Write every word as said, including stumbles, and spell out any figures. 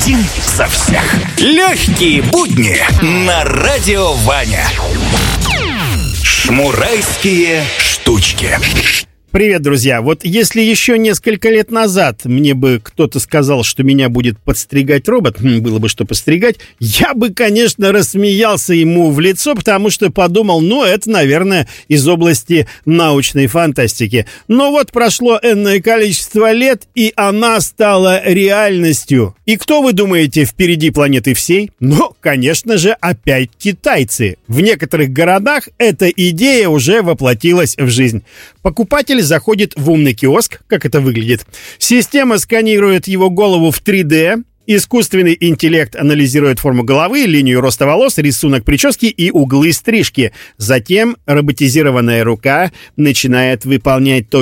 Один за всех. Легкие будни на Радио Ваня. Шмурайские штучки. Привет, друзья. Вот если еще несколько лет назад мне бы кто-то сказал, что меня будет подстригать робот, было бы что подстригать, я бы, конечно, рассмеялся ему в лицо, потому что подумал, ну, это, наверное, из области научной фантастики. Но вот прошло энное количество лет, и она стала реальностью. И кто, вы думаете, впереди планеты всей? Ну, конечно же, опять китайцы. В некоторых городах эта идея уже воплотилась в жизнь. Покупатель заходит в умный киоск, как это выглядит. Система сканирует его голову в три дэ. Искусственный интеллект анализирует форму головы, линию роста волос, рисунок прически и углы стрижки. Затем роботизированная рука начинает выполнять то,